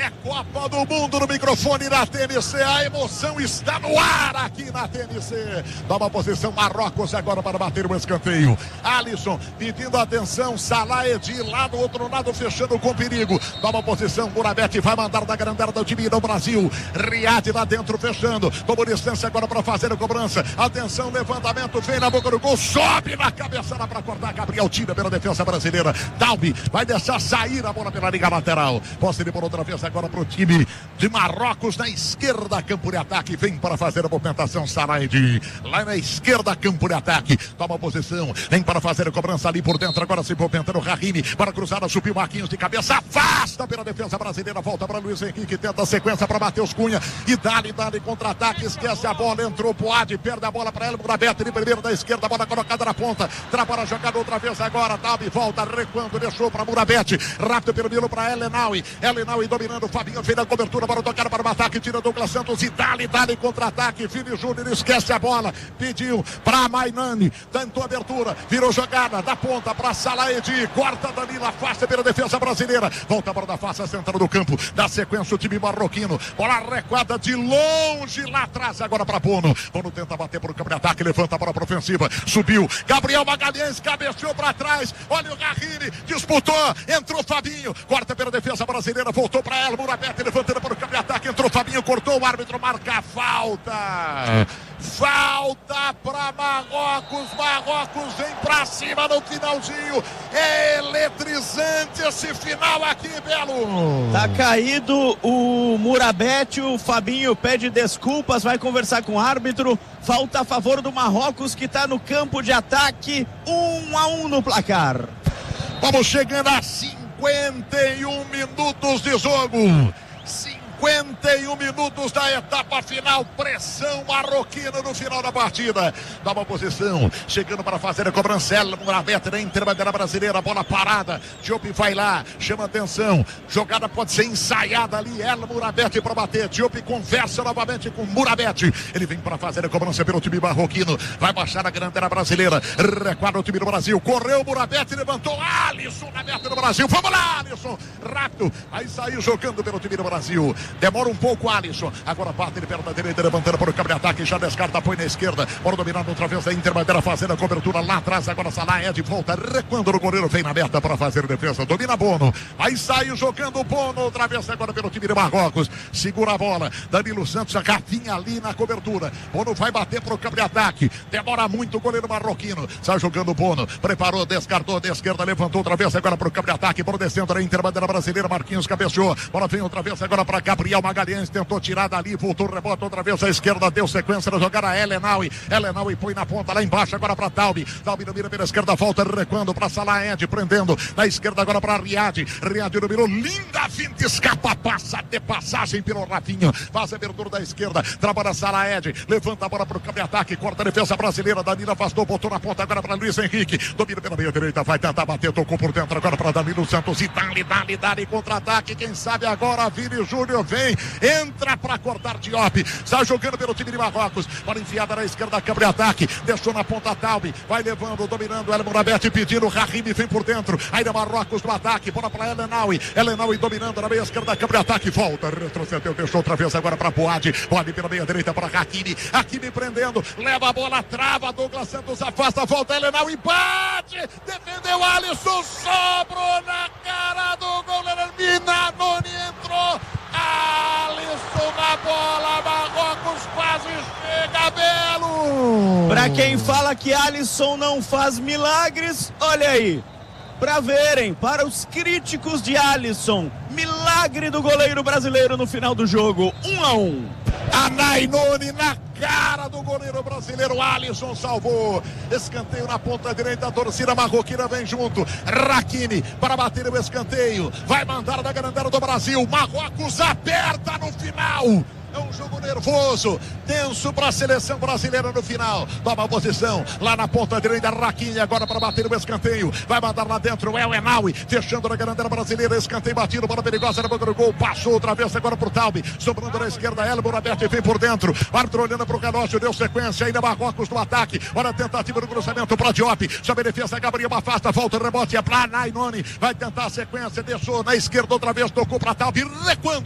É Copa do Mundo no microfone da TNC. A emoção está no ar aqui na TNC. Toma posição Marrocos agora para bater o escanteio. Alisson pedindo atenção. Salah Edi lá do outro lado fechando com perigo. Toma posição Murabete. Vai mandar da grandela do time do Brasil. Riad lá dentro fechando. Toma distância agora para fazer a cobrança. Atenção, levantamento. Vem na boca do gol. Sobe na cabeçada para cortar. Gabriel tira pela defesa brasileira. Dalby vai deixar sair a bola pela liga lateral. Posse de bola outra vez agora para o time de Marrocos na esquerda, campo de ataque, vem para fazer a movimentação Saraidi, lá na esquerda, campo de ataque, toma a posição, vem para fazer a cobrança ali por dentro, agora se movimentando o Rahimi, para cruzar, subiu Marquinhos de cabeça, afasta pela defesa brasileira, volta para Luiz Henrique, tenta a sequência para Matheus Cunha, e dá-lhe contra-ataque, esquece a bola, entrou Poad, perde a bola para ele, Murabete de primeiro da esquerda, bola colocada na ponta, trava a jogada outra vez agora, Dalby volta, recuando, deixou para Murabete, rápido pelo meio para Ellenaui dominando, o Fabinho fez a cobertura para tocar para o ataque, tira Douglas Santos e dá-lhe contra-ataque, Vini Júnior esquece a bola, pediu para Mainani, tentou abertura, virou jogada, da ponta para Salah Edi, corta Danilo, afasta pela defesa brasileira, volta para da face central do campo, dá sequência o time marroquino, bola recuada de longe lá atrás, agora para Bono tenta bater para o campo de ataque, levanta para a ofensiva, subiu, Gabriel Magalhães cabeceou para trás, olha o Rahimi, disputou, entrou Fabinho, corta pela defesa brasileira, voltou para ela, Murabete levantando para o campo de ataque, entrou Fabinho, cortou, o árbitro marca a falta para Marrocos vem para cima no finalzinho, é eletrizante esse final aqui, Belo. Tá caído o Murabete, o Fabinho pede desculpas, vai conversar com o árbitro, falta a favor do Marrocos que está no campo de ataque, 1-1 no placar. Vamos chegando a 51 minutos de jogo. 51 minutos da etapa final, pressão marroquina no final da partida. Dá uma posição, chegando para fazer a cobrança, Murabete na interbandeira brasileira, bola parada, Diop vai lá, chama atenção, jogada pode ser ensaiada ali, Murabete para bater, Diop conversa novamente com Murabete, ele vem para fazer a cobrança pelo time marroquino, vai baixar a grandela brasileira, requadra o time do Brasil, correu Murabete, levantou, Alisson na meta do Brasil, vamos lá Alisson, rápido, aí saiu jogando pelo time do Brasil. Demora um pouco Alisson, agora bate ele perna direita, levantando para o campo de ataque, já descarta, põe na esquerda, bola dominando outra vez da Interbandeira, fazendo a cobertura lá atrás, agora Salah Edi volta, recuando no goleiro, vem na meta para fazer defesa, domina Bono, aí sai jogando Bono, outra vez agora pelo time de Marrocos, segura a bola, Danilo Santos, a Rafinha ali na cobertura, Bono vai bater para o campo de ataque, demora muito o goleiro marroquino, sai jogando Bono, preparou, descartou da esquerda, levantou outra vez agora para o campo de ataque, por descendo da Interbandeira brasileira, Marquinhos cabeceou, bola vem outra vez agora para Gabriel Magalhães, tentou tirar dali, voltou, rebota outra vez à esquerda, deu sequência na jogada, Ellenaui põe na ponta lá embaixo agora para Dalby domina pela esquerda, volta recuando para Salah Edi, prendendo na esquerda agora para Riad dominou, linda finta, escapa, passa de passagem pelo Rafinha, faz a abertura da esquerda, trabalha Salah Edi, levanta a bola para o campo de ataque, corta a defesa brasileira, Danilo afastou, botou na ponta agora para Luiz Henrique, domina pela meia direita, vai tentar bater, tocou por dentro agora para Danilo Santos e dá-lhe contra-ataque, quem sabe agora Vini Júnior vem, entra para cortar Diop, está jogando pelo time de Marrocos, para enfiada na esquerda, campo de ataque, deixou na ponta Dalby, vai levando, dominando, Murabete pedindo, Rahimi vem por dentro, ainda Marrocos no ataque, bola para Ellenaui dominando na meia esquerda, campo de ataque, volta, retrocedeu, deixou outra vez agora para Poad pela meia direita para Hakimi prendendo, leva a bola, trava, Douglas Santos afasta, volta Ellenaui, bate, defendeu Alisson, sobrou na cara do goleiro, Minanoni entrou, Alisson na bola, Marrocos quase chega, Belo. Pra quem fala que Alisson não faz milagres, olha aí, pra verem, para os críticos de Alisson, milagre do goleiro brasileiro no final do jogo, 1-1. A Nainoni na cara do goleiro brasileiro, Alisson salvou, escanteio na ponta direita, a torcida marroquina vem junto, Hakimi para bater o escanteio, vai mandar da grandela do Brasil, Marrocos aperta no final. É um jogo nervoso, tenso para a seleção brasileira no final. Toma a posição lá na ponta direita, Hakimi agora para bater o escanteio. Vai mandar lá dentro o Ellenaui, fechando na grandela brasileira. Escanteio batido, bola perigosa na boca do gol. Passou outra vez agora pro Dalby, sobrando na esquerda. Murabete vem por dentro. O árbitro olhando pro Canocho, deu sequência. Ainda Marrocos no ataque. Olha a tentativa do cruzamento para Diop. Sob a defesa, Gabriel afasta, volta o rebote. É para Nainoni. Vai tentar a sequência, deixou na esquerda outra vez, tocou para Dalby, recuando.